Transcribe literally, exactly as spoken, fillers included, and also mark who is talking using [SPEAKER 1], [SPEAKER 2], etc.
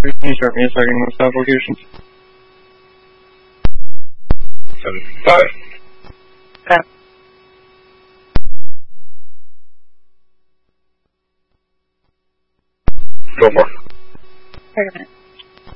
[SPEAKER 1] Can you start me a second with applications?
[SPEAKER 2] seventy-five.
[SPEAKER 1] Yeah.
[SPEAKER 2] Go for it.
[SPEAKER 3] Wait a minute.